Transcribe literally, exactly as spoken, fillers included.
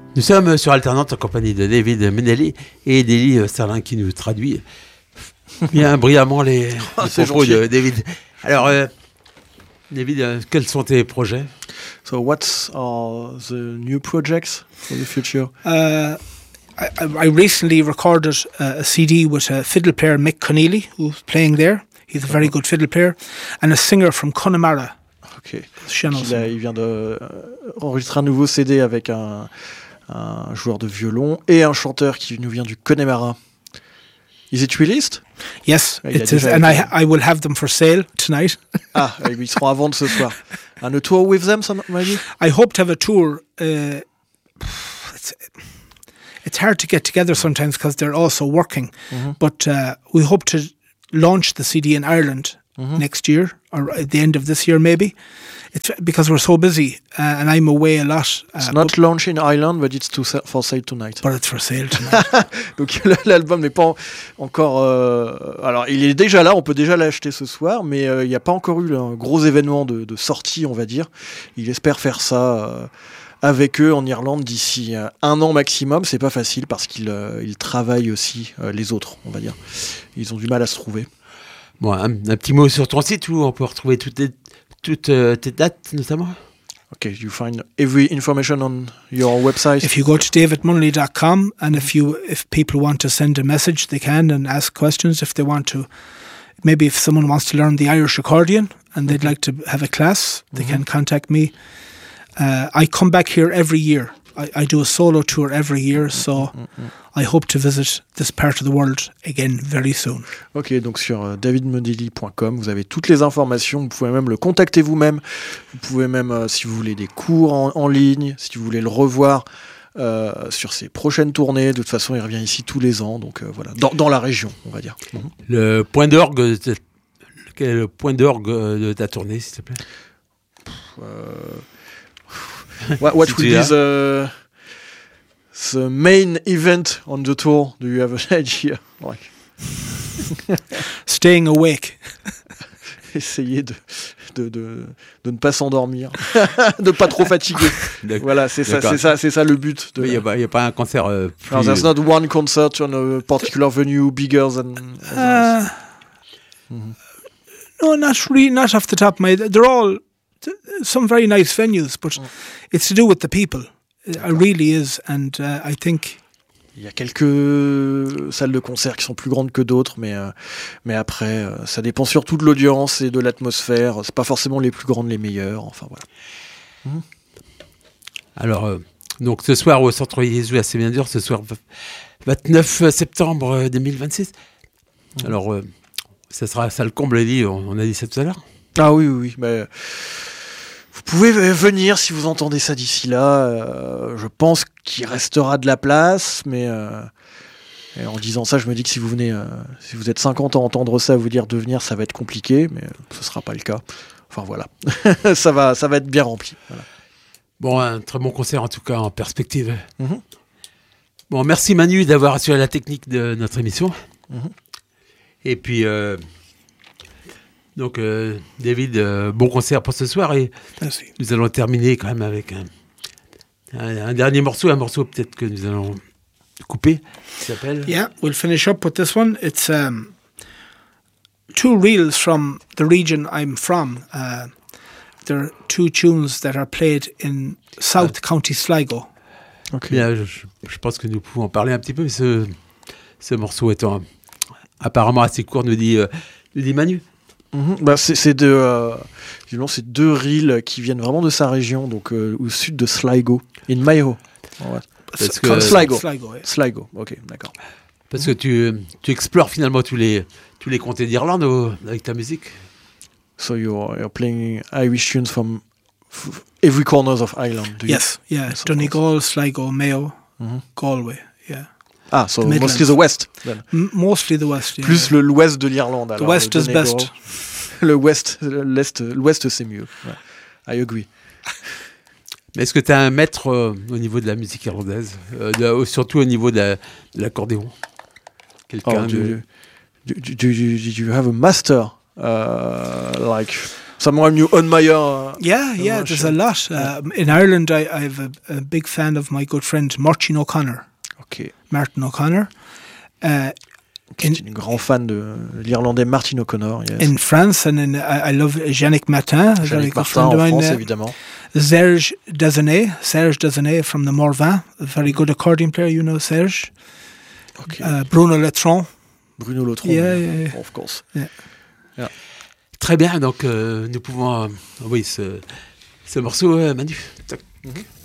Nous sommes sur Alternante en compagnie de David Menelli et d'Élie Serlin qui nous traduit bien brillamment les, oh, les propos de David. Alors, euh, David, euh, quels sont tes projets? So, what are the new projects for the future? Uh, I, I recently recorded a, a C D with a fiddle player, Mick Conneely, who's playing there. He's a very good fiddle player, and a singer from Connemara. Ok. Il, a, il vient d'enregistrer euh, un nouveau C D avec un, un joueur de violon et un chanteur qui nous vient du Connemara. Is it released? Yes, it is, and I, I will have them for sale tonight. Ah, ils seront à vendre ce soir. And a tour with them, maybe? I hope to have a tour. Uh, it's, it's hard to get together sometimes because they're also working, mm-hmm. but uh, we hope to launch the C D in Ireland mm-hmm. next year, or at the end of this year maybe. It's because we're so busy uh, and I'm away a lot. Uh, it's not launched in Ireland, but it's to sa- for sale tonight. But it's for sale tonight. Donc l'album n'est pas encore... Euh, alors il est déjà là, on peut déjà l'acheter ce soir, mais euh, il n'y a pas encore eu un gros événement de, de sortie, on va dire. Il espère faire ça euh, avec eux en Irlande d'ici euh, un an maximum. C'est pas facile parce qu'ils euh, ils travaillent aussi euh, les autres, on va dire. Ils ont du mal à se trouver. Bon, un, un petit mot sur ton site où on peut retrouver toutes les... toutes euh, tes dates notamment. Okay, you find every information on your website. If you go to david munley dot com and if you if people want to send a message, they can and ask questions. If they want to, maybe if someone wants to learn the Irish accordion and they'd like to have a class, they mm-hmm. can contact me. Uh, I come back here every year. I, I do a solo tour every year, so mm-hmm. I hope to visit this part of the world again very soon. Ok, donc sur euh, david munley dot com, vous avez toutes les informations. Vous pouvez même le contacter vous-même. Vous pouvez même, euh, si vous voulez des cours en, en ligne, si vous voulez le revoir euh, sur ses prochaines tournées. De toute façon, il revient ici tous les ans, donc euh, voilà, dans, dans la région, on va dire. Mm-hmm. Le point d'orgue, quel est le point d'orgue de ta tournée, s'il te plaît? euh, What, what will be the, the main event on the tour? Do you have an idea? Like... Staying awake. Essayer de, de, de, de ne pas s'endormir, de ne pas trop fatiguer. Voilà, c'est ça, c'est ça, c'est ça le but. Il n'y a, a pas un concert. Euh, plus... No, there's not one concert on a particular venue bigger than. Uh, mm-hmm. No, not really, not off the top of my head. They're all. Some very nice venues, but mm. it's to do with the people. It really is, and uh, I think. Il y a quelques salles de concert qui sont plus grandes que d'autres, mais euh, mais après, euh, ça dépend surtout de l'audience et de l'atmosphère. C'est pas forcément les plus grandes les meilleures. Enfin voilà. Mm. Alors, euh, donc ce soir au Centre Jésus à Séminaire, ce soir vingt-neuf septembre deux mille vingt-six. Mm. Alors, euh, ça sera ça le comble, dit. On, on a dit ça tout à l'heure. Ah oui, oui, oui. Mais vous pouvez venir si vous entendez ça d'ici là. Euh, je pense qu'il restera de la place, mais euh, et en disant ça, je me dis que si vous venez, euh, si vous êtes cinquante à entendre ça, vous dire de venir, ça va être compliqué, mais ce sera pas le cas. Enfin voilà, ça va, ça va être bien rempli. Voilà. Bon, un très bon concert en tout cas en perspective. Mm-hmm. Bon, merci Manu d'avoir assuré la technique de notre émission. Mm-hmm. Et puis. Euh, Donc, euh, David, euh, bon concert pour ce soir. Et merci. Nous allons terminer quand même avec un, un, un dernier morceau, un morceau peut-être que nous allons couper, qui s'appelle... Yeah, we'll finish up with this one. It's um, two reels from the region I'm from. Uh, there are two tunes that are played in South ah. County Sligo. Okay. Bien, je, je pense que nous pouvons en parler un petit peu, mais ce, ce morceau étant apparemment assez court, nous dit, euh, nous dit Manu. Mmh, bah c'est, c'est, de, euh, c'est deux reels qui viennent vraiment de sa région, donc euh, au sud de Sligo, in Mayo. Ouais. Parce que, Sligo. Sligo, ouais. Sligo, ok, d'accord. Parce que tu, tu explores finalement tous les, tous les comtés d'Irlande au, avec ta musique. So you're, you're playing Irish tunes from f- every corner of Ireland, do you? Yes, yeah, yes, Donegal, Sligo, Mayo, mm-hmm. Galway, yeah. Ah, so mostly the west, then. M- mostly the west, yeah. Plus le, l'ouest de l'Irlande, alors. The west is best. Le west, l'est, l'ouest, c'est mieux. Ouais. I agree. Mais est-ce que tu as un maître euh, au niveau de la musique irlandaise, euh, de, surtout au niveau de, la, de l'accordéon? Quelqu'un oh, de... do, do, do, do, do you have a master, uh, like Samuel New Onmeyer. Uh, Yeah, yeah, there's a lot. Uh, in Ireland, I, I have a, a big fan of my good friend Martin O'Connor. Ok. Martin O'Connor. Uh, C'est une grand fan de l'Irlandais Martin O'Connor. Yes. In France, and in, I, I love Yannick Martin. a very Yannick good Martin friend en of mine. France, uh, évidemment. Serge Desanet, Serge Desanet from the Morvan, a very good accordion player. You know Serge. Okay. Uh, Bruno Letron. Bruno Letron. Yeah, yeah, yeah. Of course. Yeah. Yeah. Très bien, donc euh, nous pouvons euh, envoyer ce, ce morceau, euh, Manu. Tac. Mm-hmm.